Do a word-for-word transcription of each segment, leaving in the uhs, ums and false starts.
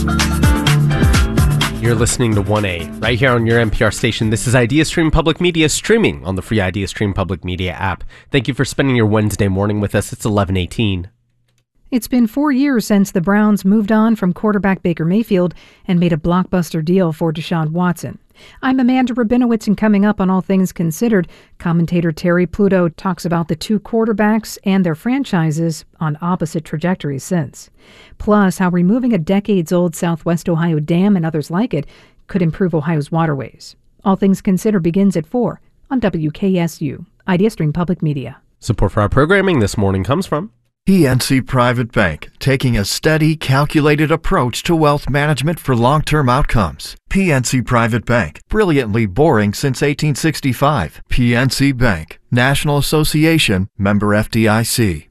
You're listening to one A, right here on your N P R station. This is IdeaStream Public Media, streaming on the free IdeaStream Public Media app. Thank you for spending your Wednesday morning with us. It's eleven eighteen. It's been four years since the Browns moved on from quarterback Baker Mayfield and made a blockbuster deal for Deshaun Watson. I'm Amanda Rabinowitz, and coming up on All Things Considered, commentator Terry Pluto talks about the two quarterbacks and their franchises on opposite trajectories since. Plus, how removing a decades-old Southwest Ohio dam and others like it could improve Ohio's waterways. All Things Considered begins at four on W K S U, IdeaStream Public Media. Support for our programming this morning comes from P N C Private Bank, taking a steady, calculated approach to wealth management for long-term outcomes. P N C Private Bank, brilliantly boring since eighteen sixty-five. P N C Bank, National Association, member F D I C.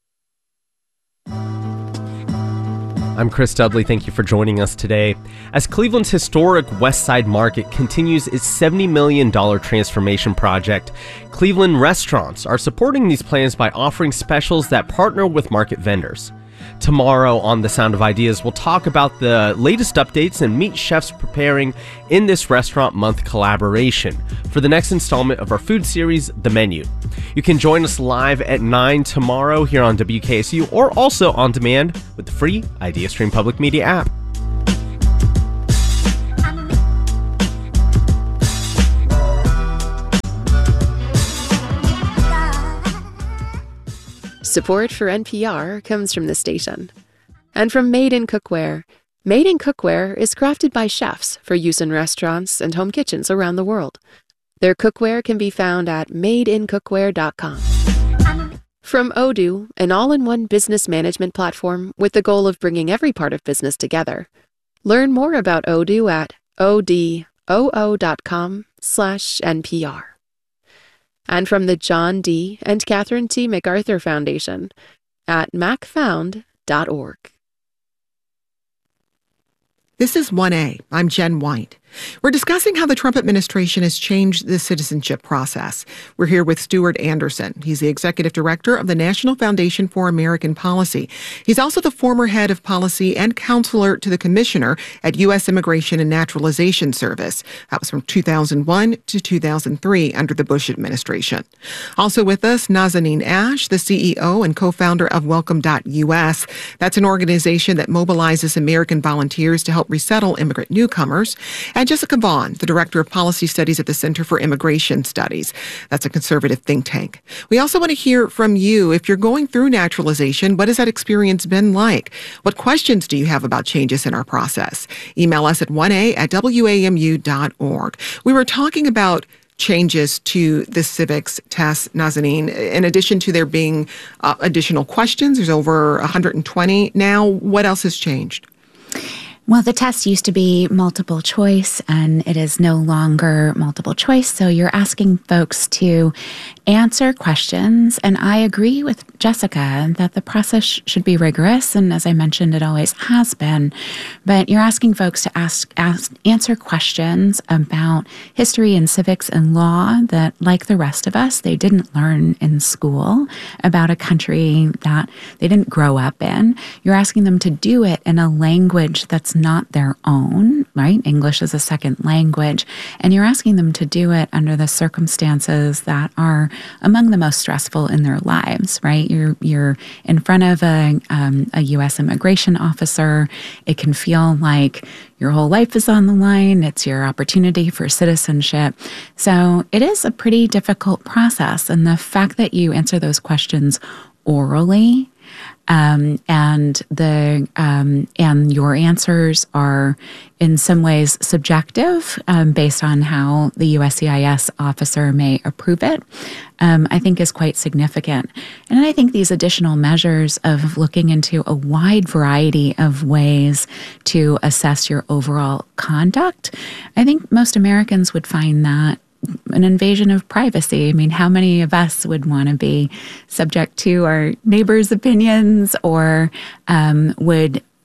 I'm Chris Dudley. Thank you for joining us today. As Cleveland's historic West Side Market continues its seventy million dollars transformation project, Cleveland restaurants are supporting these plans by offering specials that partner with market vendors. Tomorrow on The Sound of Ideas, we'll talk about the latest updates and meet chefs preparing in this Restaurant Month collaboration for the next installment of our food series, The Menu. You can join us live at nine tomorrow here on W K S U or also on demand with the free IdeaStream Public Media app. Support for N P R comes from the station. And from Made in Cookware. Made in Cookware is crafted by chefs for use in restaurants and home kitchens around the world. Their cookware can be found at made in cookware dot com. From Odoo, an all-in-one business management platform with the goal of bringing every part of business together. Learn more about Odoo at odoo dot com slash N P R. And from the John D. and Catherine T. MacArthur Foundation at mac found dot org. This is one A. I'm Jen White. We're discussing how the Trump administration has changed the citizenship process. We're here with Stuart Anderson. He's the executive director of the National Foundation for American Policy. He's also the former head of policy and counselor to the commissioner at U S Immigration and Naturalization Service. That was from two thousand one to two thousand three under the Bush administration. Also with us, Nazanin Ash, the C E O and co-founder of Welcome dot U S. That's an organization that mobilizes American volunteers to help resettle immigrant newcomers. And Jessica Vaughn, the Director of Policy Studies at the Center for Immigration Studies. That's a conservative think tank. We also want to hear from you. If you're going through naturalization, what has that experience been like? What questions do you have about changes in our process? Email us at one A at W A M U dot org. We were talking about changes to the civics test, Nazanin. In addition to there being uh, additional questions, there's over one hundred twenty now. What else has changed? Well, the test used to be multiple choice, and it is no longer multiple choice. So you're asking folks to answer questions. And I agree with Jessica that the process sh- should be rigorous. And as I mentioned, it always has been. But you're asking folks to ask, ask answer questions about history and civics and law that, like the rest of us, they didn't learn in school about a country that they didn't grow up in. You're asking them to do it in a language that's not their own, right? English is a second language. And you're asking them to do it under the circumstances that are among the most stressful in their lives, right? You're you're in front of a, um, a U S immigration officer. It can feel like your whole life is on the line. It's your opportunity for citizenship. So it is a pretty difficult process. And the fact that you answer those questions orally Um, and the um, and your answers are in some ways subjective um, based on how the U S C I S officer may approve it, um, I think is quite significant. And I think these additional measures of looking into a wide variety of ways to assess your overall conduct, I think most Americans would find that an invasion of privacy. I mean, how many of us would want to be subject to our neighbors' opinions or um, would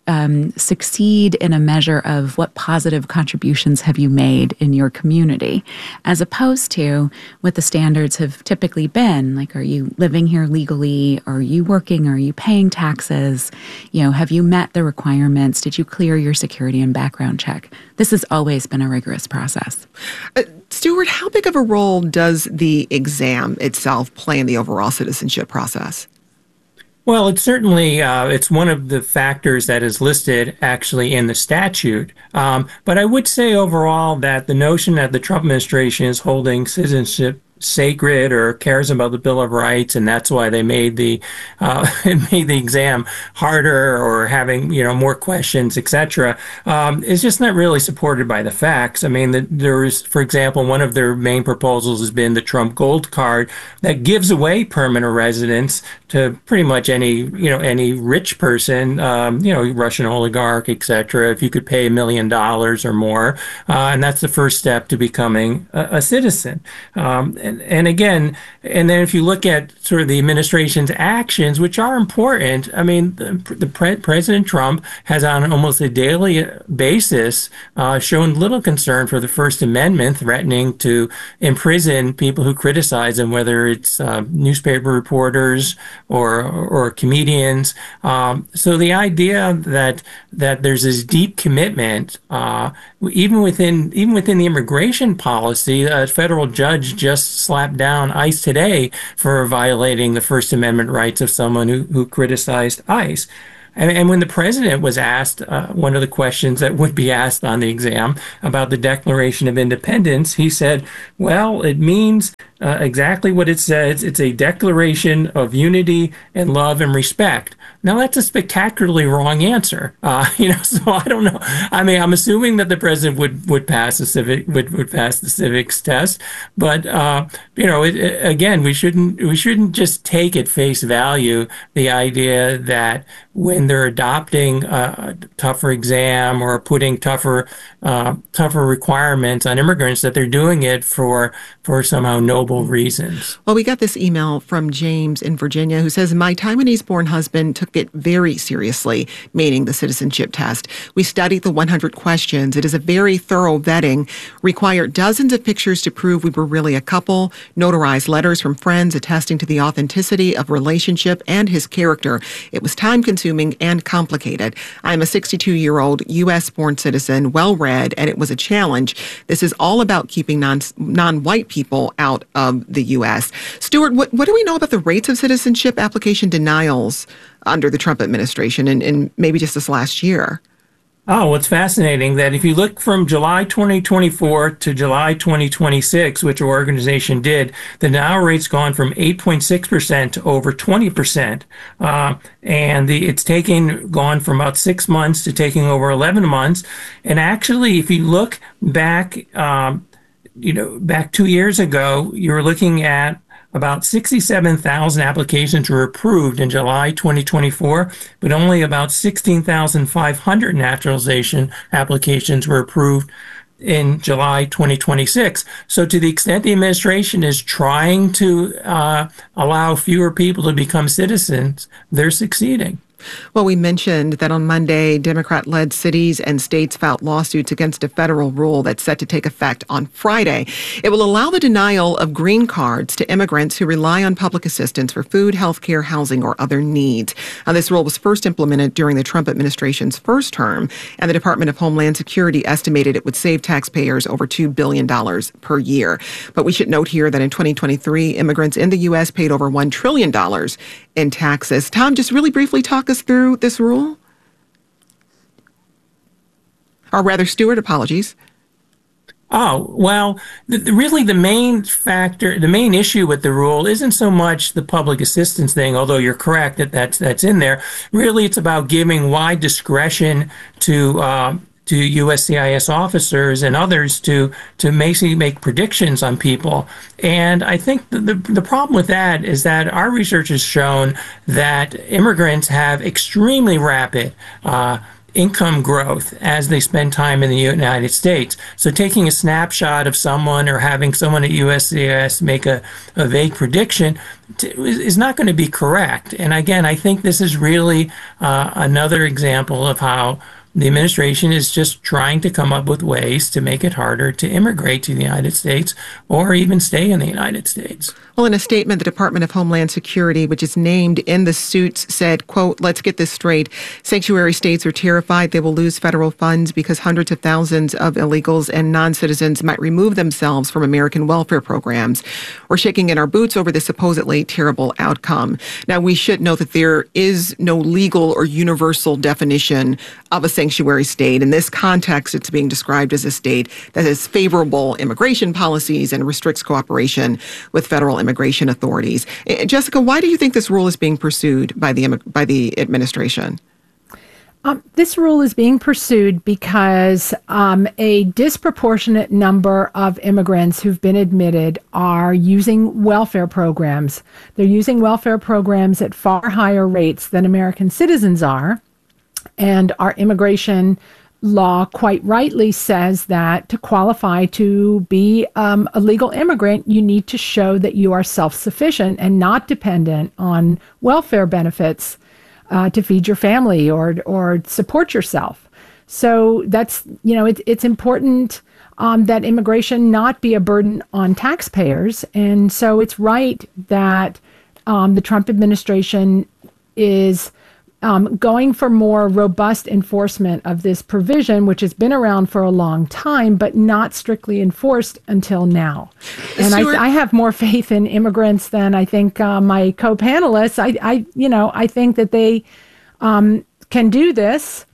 um, succeed in a measure of what positive contributions have you made in your community, as opposed to what the standards have typically been. Like, are you living here legally? Are you working? Are you paying taxes? You know, have you met the requirements? Did you clear your security and background check? This has always been a rigorous process. Uh, Stuart, how big of a role does the exam itself play in the overall citizenship process? Well, it's certainly, uh, it's one of the factors that is listed actually in the statute. Um, but I would say overall that the notion that the Trump administration is holding citizenship sacred or cares about the Bill of Rights, and that's why they made the uh, made the exam harder or having, you know, more questions, et cetera, um, is just not really supported by the facts. I mean, the, there is, for example, one of their main proposals has been the Trump Gold Card that gives away permanent residence to pretty much any, you know, any rich person, um, you know, Russian oligarch, et cetera, if you could pay a million dollars or more, uh, and that's the first step to becoming a, a citizen. Um, and And, and again, and then if you look at sort of the administration's actions, which are important, I mean, the, the pre- President Trump has on almost a daily basis uh, shown little concern for the First Amendment, threatening to imprison people who criticize him, whether it's uh, newspaper reporters or or comedians. Um, so the idea that that there's this deep commitment, uh, even within even within the immigration policy, a federal judge just slapped down ICE today for violating the First Amendment rights of someone who, who criticized ICE. And, and when the president was asked, uh, one of the questions that would be asked on the exam about the Declaration of Independence, he said, well, it means uh, exactly what it says. It's a declaration of unity and love and respect. Now, that's a spectacularly wrong answer. Uh, you know, so I don't know. I mean, I'm assuming that the president would, would pass the civic would, would pass the civics test, but uh, you know, it, it, again, we shouldn't we shouldn't just take at face value the idea that when they're adopting a tougher exam or putting tougher uh, tougher requirements on immigrants, that they're doing it for for somehow noble reasons. Well, we got this email from James in Virginia who says, my Taiwanese-born husband took it very seriously, meaning the citizenship test. We studied the one hundred questions. It is a very thorough vetting, required dozens of pictures to prove we were really a couple, notarized letters from friends attesting to the authenticity of relationship and his character. It was time-consuming and complicated. I'm a sixty-two-year-old U S-born citizen, well-read, and it was a challenge. This is all about keeping non, non-white people out of the U S. Stuart, what, what do we know about the rates of citizenship application denials under the Trump administration in, in maybe just this last year? Oh, what's fascinating that if you look from July twenty twenty-four to July twenty twenty-six, which our organization did, the denial rate's gone from eight point six percent to over twenty percent. Uh, and the, it's taken, gone from about six months to taking over eleven months. And actually, if you look back, um, you know, back two years ago, you were looking at about sixty-seven thousand applications were approved in July twenty twenty-four, but only about sixteen thousand five hundred naturalization applications were approved in July twenty twenty-six. So to the extent the administration is trying to uh, allow fewer people to become citizens, they're succeeding. Well, we mentioned that on Monday, Democrat-led cities and states filed lawsuits against a federal rule that's set to take effect on Friday. It will allow the denial of green cards to immigrants who rely on public assistance for food, health care, housing, or other needs. Now, this rule was first implemented during the Trump administration's first term, and the Department of Homeland Security estimated it would save taxpayers over two billion dollars per year. But we should note here that in twenty twenty-three, immigrants in the U S paid over one trillion dollars in taxes. Tom, just really briefly talk us through this rule? Or rather, Stuart, apologies. Oh, well, the, the, really the main factor, the main issue with the rule isn't so much the public assistance thing, although you're correct that that's, that's in there. Really, it's about giving wide discretion to uh, to U S C I S officers and others to to basically make predictions on people. And I think the, the, the problem with that is that our research has shown that immigrants have extremely rapid uh, income growth as they spend time in the United States. So taking a snapshot of someone or having someone at U S C I S make a, a vague prediction to, is not going to be correct. And again, I think this is really uh, another example of how the administration is just trying to come up with ways to make it harder to immigrate to the United States or even stay in the United States. Well, in a statement, the Department of Homeland Security, which is named in the suits, said, quote, let's get this straight. Sanctuary states are terrified they will lose federal funds because hundreds of thousands of illegals and non-citizens might remove themselves from American welfare programs. We're shaking in our boots over this supposedly terrible outcome. Now, we should note that there is no legal or universal definition of a sanctuary state. In this context, it's being described as a state that has favorable immigration policies and restricts cooperation with federal immigration authorities. Jessica, why do you think this rule is being pursued by the by the administration? Um, this rule is being pursued because um, a disproportionate number of immigrants who've been admitted are using welfare programs. They're using welfare programs at far higher rates than American citizens are. And our immigration law quite rightly says that to qualify to be um, a legal immigrant, you need to show that you are self-sufficient and not dependent on welfare benefits uh, to feed your family or or support yourself. So that's, you know, it, it's important um, that immigration not be a burden on taxpayers. And so it's right that um, the Trump administration is Um, going for more robust enforcement of this provision, which has been around for a long time, but not strictly enforced until now. And I, I have more faith in immigrants than I think uh, my co-panelists. I, I, you know, I think that they um, can do this,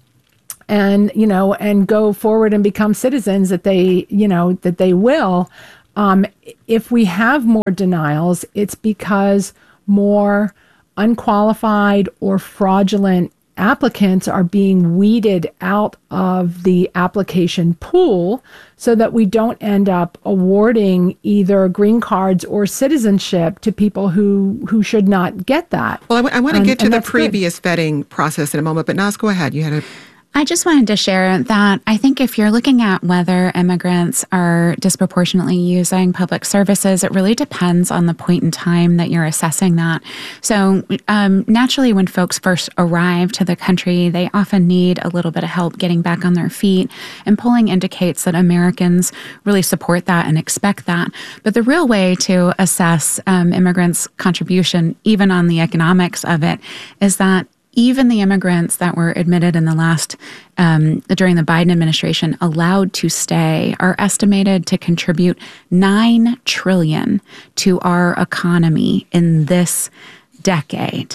and you know, and go forward and become citizens. That they, you know, that they will. Um, if we have more denials, it's because more unqualified or fraudulent applicants are being weeded out of the application pool so that we don't end up awarding either green cards or citizenship to people who, who should not get that. Well, I, w- I want to get and, to and the previous good. vetting process in a moment, but Naz, go ahead. You had a... I just wanted to share that I think if you're looking at whether immigrants are disproportionately using public services, it really depends on the point in time that you're assessing that. So um, naturally, when folks first arrive to the country, they often need a little bit of help getting back on their feet. And polling indicates that Americans really support that and expect that. But the real way to assess um, immigrants' contribution, even on the economics of it, is that even the immigrants that were admitted in the last, um, during the Biden administration, allowed to stay, are estimated to contribute nine trillion dollars to our economy in this decade.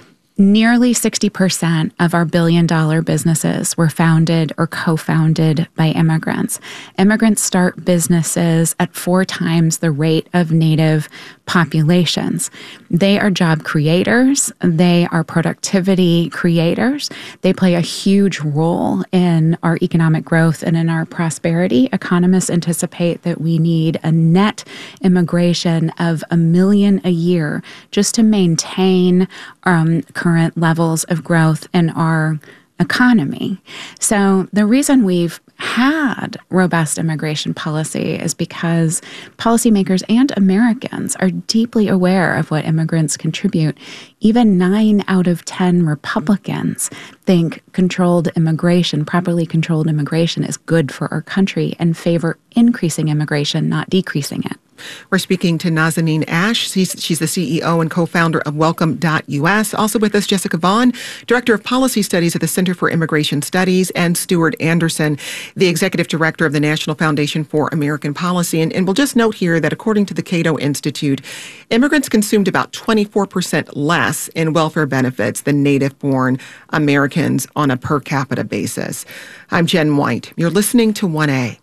Nearly sixty percent of our billion-dollar businesses were founded or co-founded by immigrants. Immigrants start businesses at four times the rate of native populations. They are job creators. They are productivity creators. They play a huge role in our economic growth and in our prosperity. Economists anticipate that we need a net immigration of a million a year just to maintain um, current levels of growth in our economy. So the reason we've had robust immigration policy is because policymakers and Americans are deeply aware of what immigrants contribute. Even nine out of ten Republicans think controlled immigration, properly controlled immigration, is good for our country and favor increasing immigration, not decreasing it. We're speaking to Nazanin Ash. She's, she's the C E O and co-founder of Welcome dot U S. Also with us, Jessica Vaughn, Director of Policy Studies at the Center for Immigration Studies, and Stuart Anderson, the Executive Director of the National Foundation for American Policy. And, and we'll just note here that according to the Cato Institute, immigrants consumed about twenty-four percent less in welfare benefits than native-born Americans on a per capita basis. I'm Jen White. You're listening to one A.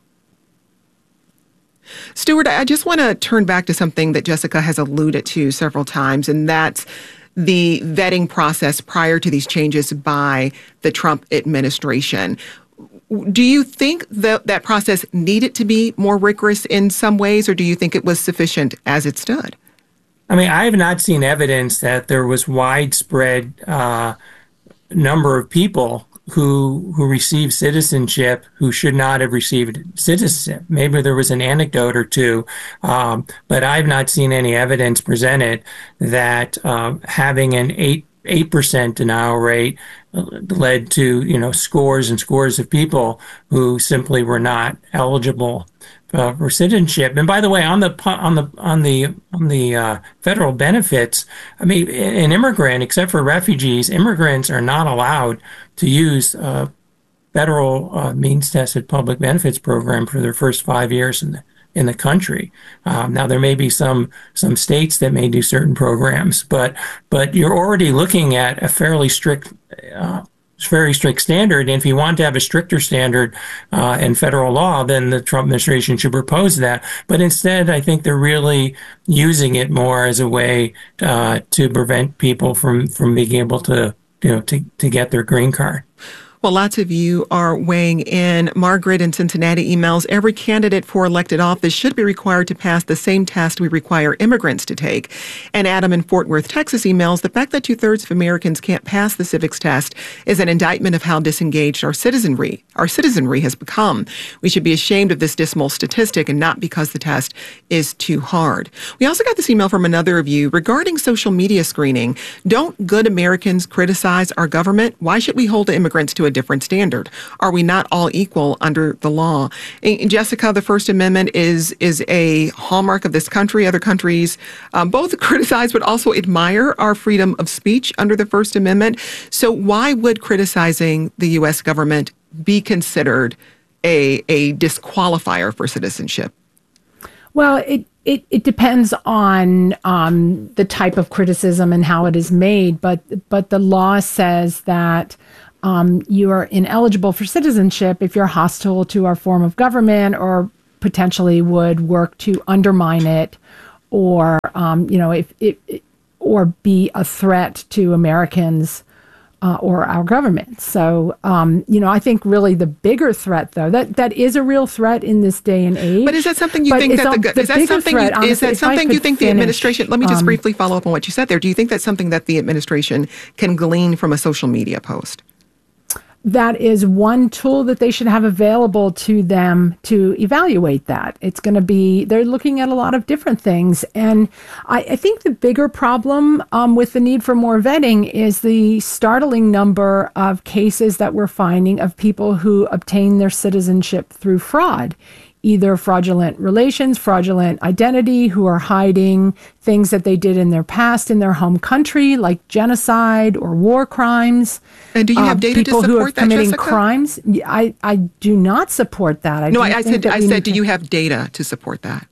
Stuart, I just want to turn back to something that Jessica has alluded to several times, and that's the vetting process prior to these changes by the Trump administration. Do you think that that process needed to be more rigorous in some ways, or do you think it was sufficient as it stood? I mean, I have not seen evidence that there was widespread uh, number of people who who received citizenship who should not have received citizenship. Maybe there was an anecdote or two, um, but I've not seen any evidence presented that uh, having an eight eight percent denial rate led to, you know, scores and scores of people who simply were not eligible uh, for citizenship. And by the way, on the on the on the on the uh, federal benefits, I mean, an immigrant, except for refugees, immigrants are not allowed to use uh, federal uh, means-tested public benefits program for their first five years in the in the country. Um, now, there may be some some states that may do certain programs, but but you're already looking at a fairly strict, uh, very strict standard. And if you want to have a stricter standard uh, in federal law, then the Trump administration should propose that. But instead, I think they're really using it more as a way uh, to prevent people from from being able to you know to to get their green card. Well, lots of you are weighing in. Margaret in Cincinnati emails, every candidate for elected office should be required to pass the same test we require immigrants to take. And Adam in Fort Worth, Texas emails, the fact that two-thirds of Americans can't pass the civics test is an indictment of how disengaged our citizenry, our citizenry has become. We should be ashamed of this dismal statistic and not because the test is too hard. We also got this email from another of you regarding social media screening. Don't good Americans criticize our government? Why should we hold immigrants to a different standard? Are we not all equal under the law? And Jessica, the First Amendment is is a hallmark of this country. Other countries um, both criticize but also admire our freedom of speech under the First Amendment. So why would criticizing the U S government be considered a, a disqualifier for citizenship? Well, it It, it depends on um, the type of criticism and how it is made, but but the law says that um, you are ineligible for citizenship if you're hostile to our form of government or potentially would work to undermine it, or um, you know, if it or be a threat to Americans. Uh, or our government. So, um, you know, I think really the bigger threat, though, that, that is a real threat in this day and age. But is that something you but think that the, the is that something threat, you, honestly, is that something you think finish, the administration? Let me just um, briefly follow up on what you said there. Do you think that's something that the administration can glean from a social media post? That is one tool that they should have available to them to evaluate that. It's going to be, they're looking at a lot of different things. And I, I think the bigger problem um, with the need for more vetting is the startling number of cases that we're finding of people who obtain their citizenship through fraud. Either fraudulent relations, fraudulent identity, who are hiding things that they did in their past in their home country, like genocide or war crimes. And do you have uh, data to support that, People who are committing Jessica? crimes. I, I do not support that. I no, I, I said, I said, do you have data to support that?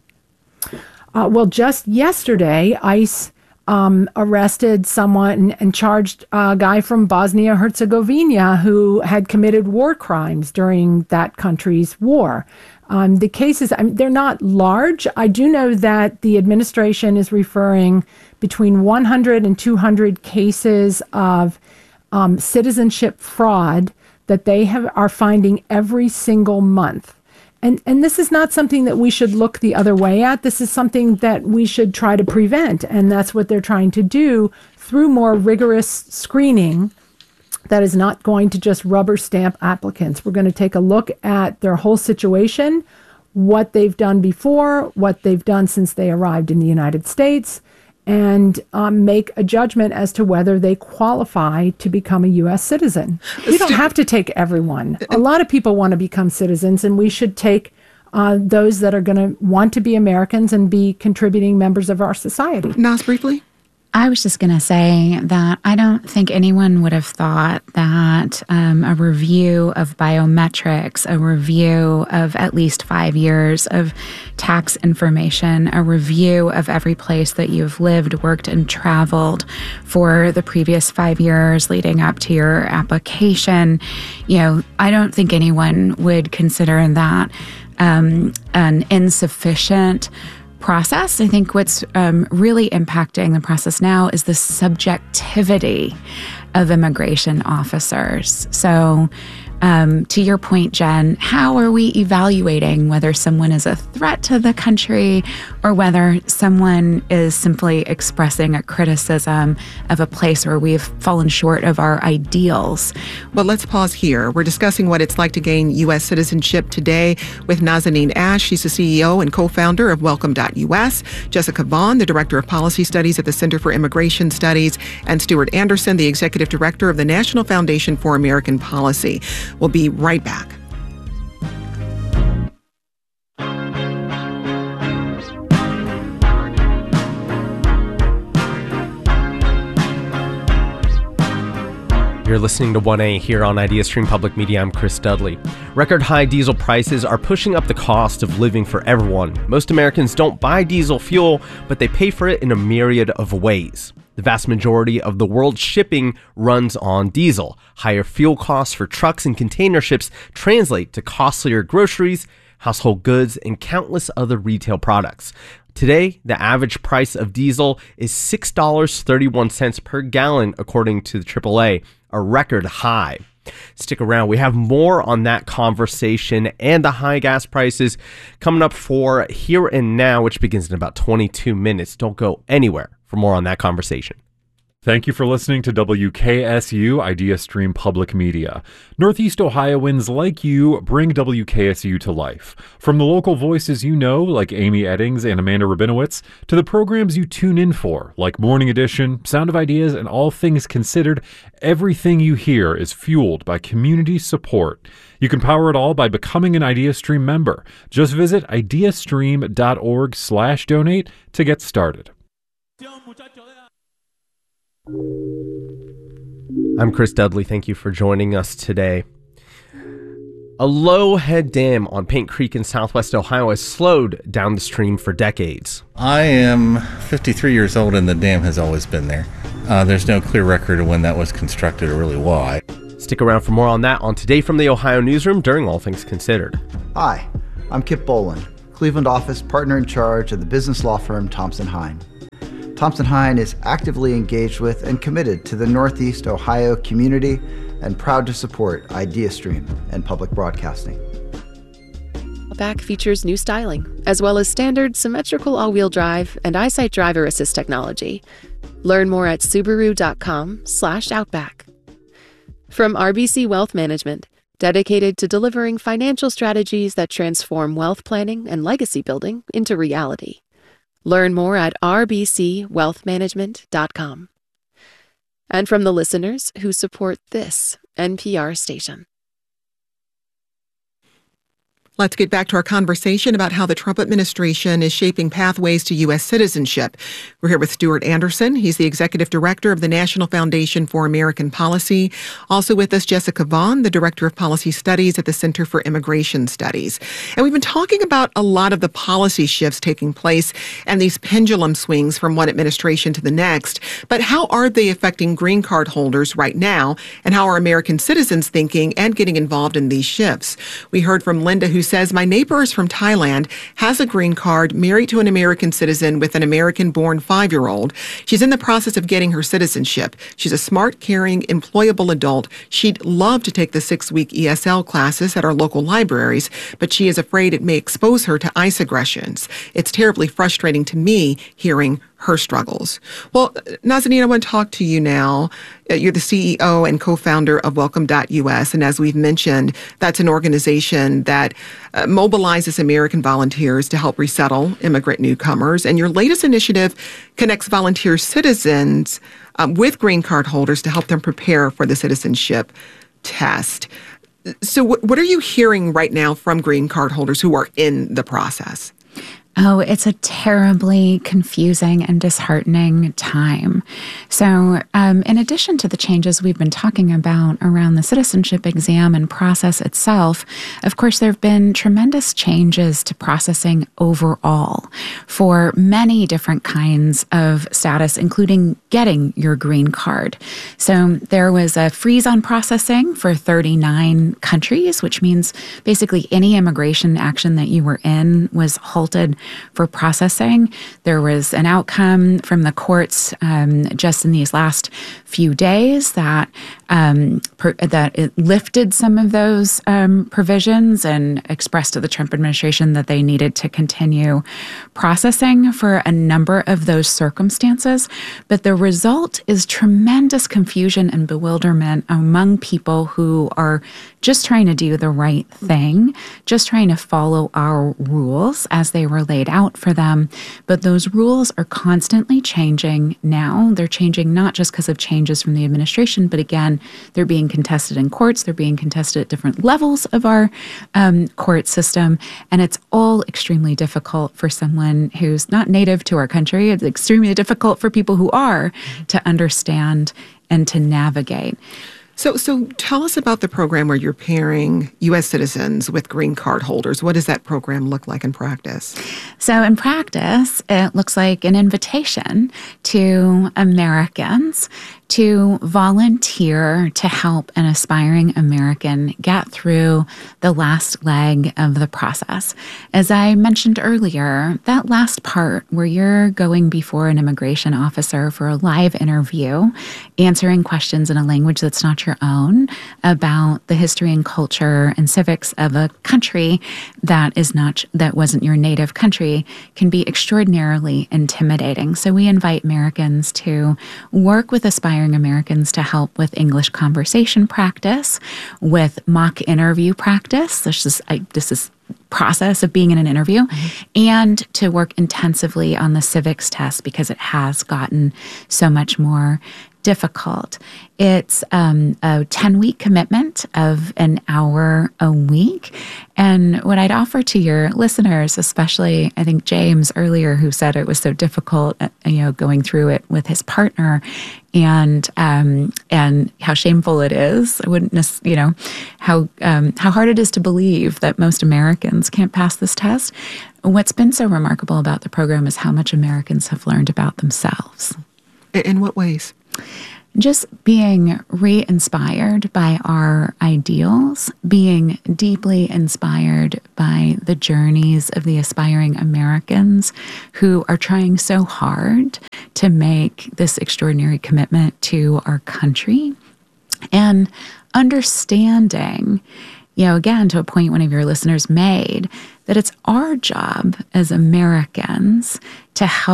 Uh, well, just yesterday, ICE um, arrested someone and charged a guy from Bosnia-Herzegovina who had committed war crimes during that country's war. Um, the cases, I mean, they're not large. I do know that the administration is referring between one hundred and two hundred cases of um, citizenship fraud that they have are finding every single month. And and this is not something that we should look the other way at. This is something that we should try to prevent. And that's what they're trying to do through more rigorous screening that is not going to just rubber stamp applicants. We're going to take a look at their whole situation, what they've done before, what they've done since they arrived in the United States, and um, make a judgment as to whether they qualify to become a U S citizen. We don't have to take everyone. A lot of people want to become citizens, and we should take uh, those that are going to want to be Americans and be contributing members of our society. Nas, briefly? I was just going to say that I don't think anyone would have thought that um, a review of biometrics, a review of at least five years of tax information, a review of every place that you've lived, worked, and traveled for the previous five years leading up to your application, you know, I don't think anyone would consider that um, an insufficient process. I think what's um, really impacting the process now is the subjectivity of immigration officers. So Um, to your point, Jen, how are we evaluating whether someone is a threat to the country or whether someone is simply expressing a criticism of a place where we've fallen short of our ideals? Well, let's pause here. We're discussing what it's like to gain U S citizenship today with Nazanin Ash. She's the C E O and co-founder of Welcome dot U S, Jessica Vaughn, the Director of Policy Studies at the Center for Immigration Studies, and Stuart Anderson, the Executive Director of the National Foundation for American Policy. We'll be right back. You're listening to one A here on IdeaStream Public Media. I'm Chris Dudley. Record high diesel prices are pushing up the cost of living for everyone. Most Americans don't buy diesel fuel, but they pay for it in a myriad of ways. The vast majority of the world's shipping runs on diesel. Higher fuel costs for trucks and container ships translate to costlier groceries, household goods, and countless other retail products. Today, the average price of diesel is six dollars and thirty-one cents per gallon, according to the triple A, a record high. Stick around. We have more on that conversation and the high gas prices coming up for Here and Now, which begins in about twenty-two minutes. Don't go anywhere for more on that conversation. Thank you for listening to W K S U IdeaStream Public Media. Northeast Ohioans like you bring W K S U to life. From the local voices you know, like Amy Eddings and Amanda Rabinowitz, to the programs you tune in for, like Morning Edition, Sound of Ideas, and All Things Considered, everything you hear is fueled by community support. You can power it all by becoming an IdeaStream member. Just visit ideastream.org slash donate to get started. I'm Chris Dudley. Thank you for joining us today. A low head dam on Paint Creek in southwest Ohio has slowed down the stream for decades. I am fifty-three years old and the dam has always been there. Uh, there's no clear record of when that was constructed or really why. Stick around for more on that on Today from the Ohio Newsroom during All Things Considered. Hi, I'm Kip Boland, Cleveland office partner in charge of the business law firm Thompson Hine. Thompson Hine is actively engaged with and committed to the Northeast Ohio community and proud to support IdeaStream and public broadcasting. Back features new styling, as well as standard symmetrical all-wheel drive and EyeSight driver assist technology. Learn more at subaru.com slash outback. From R B C Wealth Management, dedicated to delivering financial strategies that transform wealth planning and legacy building into reality. Learn more at r b c wealth management dot com. And from the listeners who support this N P R station. Let's get back to our conversation about how the Trump administration is shaping pathways to U S citizenship. We're here with Stuart Anderson. He's the Executive Director of the National Foundation for American Policy. Also with us, Jessica Vaughn, the Director of Policy Studies at the Center for Immigration Studies. And we've been talking about a lot of the policy shifts taking place and these pendulum swings from one administration to the next. But how are they affecting green card holders right now? And how are American citizens thinking and getting involved in these shifts? We heard from Linda, who says, my neighbor is from Thailand, has a green card, married to an American citizen with an American-born five-year-old. She's in the process of getting her citizenship. She's a smart, caring, employable adult. She'd love to take the six-week E S L classes at our local libraries, but she is afraid it may expose her to ICE aggressions. It's terribly frustrating to me hearing her struggles. Well, Nazanin, I want to talk to you now. You're the C E O and co-founder of Welcome dot U S, and as we've mentioned, that's an organization that uh, mobilizes American volunteers to help resettle immigrant newcomers. And your latest initiative connects volunteer citizens um, with green card holders to help them prepare for the citizenship test. So w- what are you hearing right now from green card holders who are in the process? Oh, it's a terribly confusing and disheartening time. So um, in addition to the changes we've been talking about around the citizenship exam and process itself, of course, there have been tremendous changes to processing overall for many different kinds of status, including getting your green card. So there was a freeze on processing for thirty-nine countries, which means basically any immigration action that you were in was halted for processing. There was an outcome from the courts um, just in these last few days that um, per, that it lifted some of those um, provisions and expressed to the Trump administration that they needed to continue processing for a number of those circumstances. But the result is tremendous confusion and bewilderment among people who are just trying to do the right thing, just trying to follow our rules as they were laid out for them. But those rules are constantly changing now. They're changing not just because of changes from the administration, but again, they're being contested in courts. They're being contested at different levels of our um, court system. And it's all extremely difficult for someone who's not native to our country. It's extremely difficult for people who are to understand and to navigate. So so tell us about the program where you're pairing U S citizens with green card holders. What does that program look like in practice? So in practice, it looks like an invitation to Americans to volunteer to help an aspiring American get through the last leg of the process. As I mentioned earlier, that last part where you're going before an immigration officer for a live interview, answering questions in a language that's not your own about the history and culture and civics of a country that is not that wasn't your native country, can be extraordinarily intimidating. So we invite Americans to work with aspiring Americans to help with English conversation practice, with mock interview practice. This is I, this is process of being in an interview, mm-hmm. and to work intensively on the civics test because it has gotten so much more difficult. It's um, a ten-week commitment of an hour a week. And what I'd offer to your listeners, especially I think James earlier, who said it was so difficult, you know, going through it with his partner, and um, and how shameful it is. I wouldn't, you know, how um, how hard it is to believe that most Americans can't pass this test. What's been so remarkable about the program is how much Americans have learned about themselves. In what ways? Just being re-inspired by our ideals, being deeply inspired by the journeys of the aspiring Americans who are trying so hard to make this extraordinary commitment to our country, and understanding, you know, again, to a point one of your listeners made, that it's our job as Americans to help